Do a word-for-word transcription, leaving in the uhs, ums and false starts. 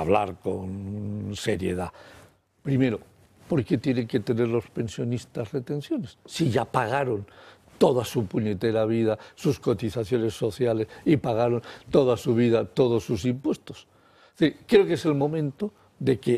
hablar con seriedad. Primero, ¿por qué tienen que tener los pensionistas retenciones? Si ya pagaron toda su puñetera vida, sus cotizaciones sociales y pagaron toda su vida, todos sus impuestos. Es decir, creo que es el momento de que